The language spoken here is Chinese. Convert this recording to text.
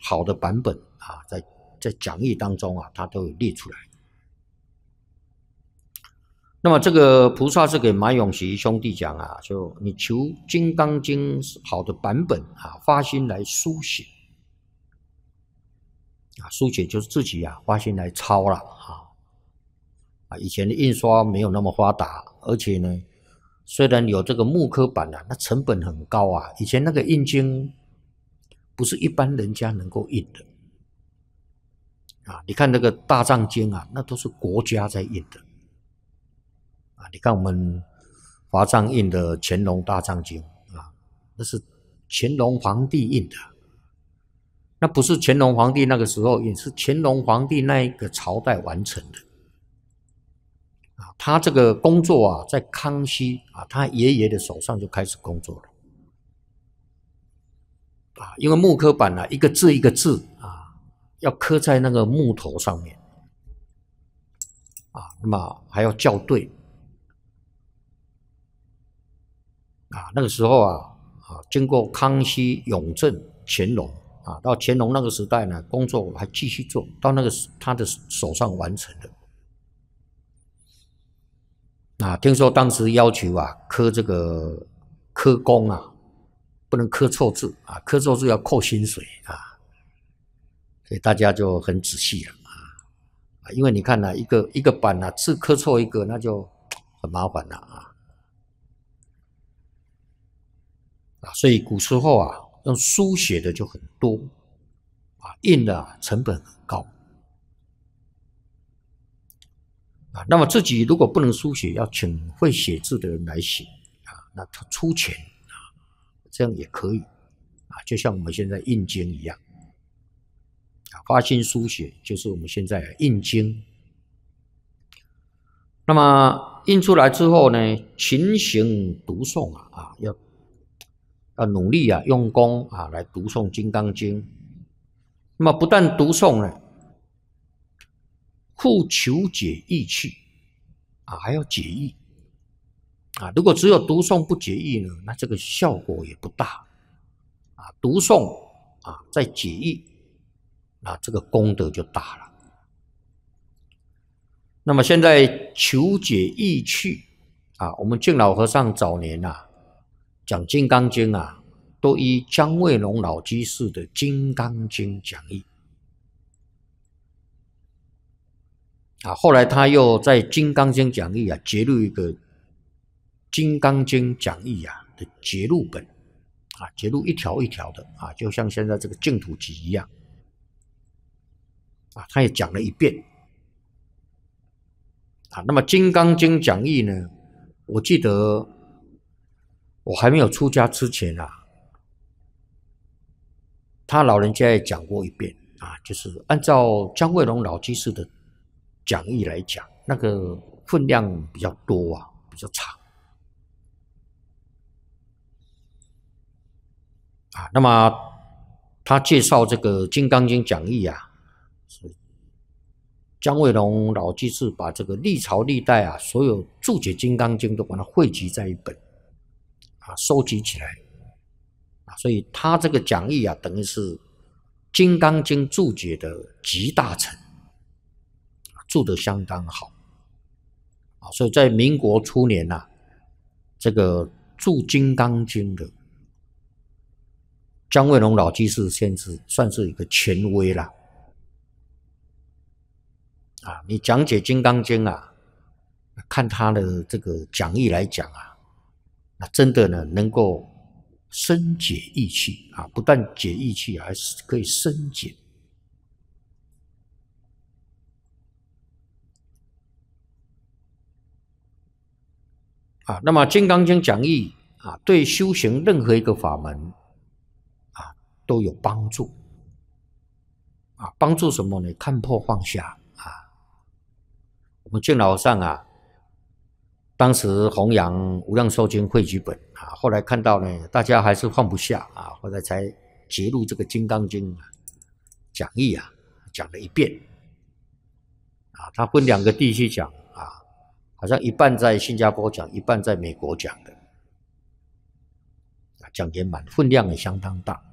好的版本啊，在讲义当中啊，它都有列出来。那么这个菩萨是给马永琪兄弟讲啊，就你求《金刚经》好的版本啊，发心来书写啊，书写就是自己啊发心来抄了啊。以前的印刷没有那么发达，而且呢，虽然有这个木刻版啊，那成本很高啊。以前那个印经不是一般人家能够印的啊。你看那个大藏经啊，那都是国家在印的。你看我们华藏印的乾隆大藏经啊，那是乾隆皇帝印的，那不是乾隆皇帝那个时候印，是乾隆皇帝那一个朝代完成的啊。他这个工作啊，在康熙啊，他爷爷的手上就开始工作了啊，因为木刻版啊，一个字一个字啊，要刻在那个木头上面啊，那么还要校对。那个时候经过康熙、永正、乾隆啊，到乾隆那个时代呢，工作还继续做，到那个他的手上完成的。听说当时要求刻这个刻工不能刻错字啊，刻错字要扣薪水啊，所以大家就很仔细了因为你看一个版字刻错一个，那就很麻烦了所以古时候用书写的就很多印的成本很高那么自己如果不能书写，要请会写字的人来写那他出钱这样也可以就像我们现在印经一样发心书写就是我们现在印经。那么印出来之后呢，勤行读诵要努力用功来读诵《金刚经》。那么不但读诵呢，复求解义趣还要解义如果只有读诵不解义呢，那这个效果也不大读诵再解义这个功德就大了。那么现在求解义趣我们净老和尚早年讲《金刚经》都依姜卫龙老居士的《金刚经》讲义后来他又在《金刚经》讲义节录一个《金刚经》讲义的节录本节录一条一条的就像现在这个净土集一样他也讲了一遍那么《金刚经》讲义呢，我记得我还没有出家之前他老人家也讲过一遍就是按照姜卫龙老居士的讲义来讲，那个分量比较多比较长那么他介绍这个《金刚经》讲义姜卫龙老居士把这个历朝历代所有注解《金刚经》都把它汇集在一本收集起来所以他这个讲义等于是《金刚经》注解的集大成注得相当好所以在民国初年这个注《金刚经》的姜卫龙老居士先是算是一个权威了你讲解《金刚经》看他的这个讲义来讲那真的呢能够深解义气不但解义气还是可以深解那么《金刚经》讲义对修行任何一个法门都有帮助帮助什么呢？看破放下我们净老和尚当时弘扬无量寿经汇集本后来看到呢大家还是放不下后来才节录这个《金刚经》讲义讲了一遍他分2个地区讲好像一半在新加坡讲，一半在美国讲的讲圆满，分量也相当大